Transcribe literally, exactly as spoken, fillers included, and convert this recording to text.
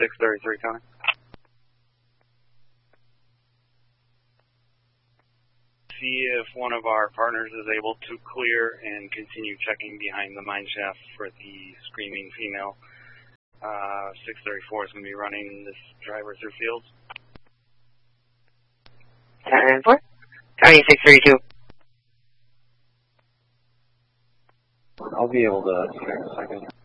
six thirty-three coming. See if one of our partners is able to clear and continue checking behind the mine shaft for the screaming female. Uh, six thirty-four is going to be running this driver through fields. ten four. County six thirty-two. I'll be able to hear in a second.